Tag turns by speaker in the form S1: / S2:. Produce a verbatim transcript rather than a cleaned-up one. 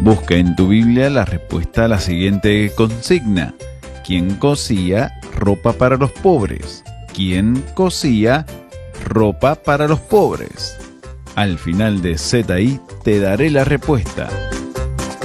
S1: Busca en tu Biblia la respuesta a la siguiente consigna. ¿Quién cosía ropa para los pobres? ¿Quién cosía ropa para los pobres? Al final de Z I te daré la respuesta.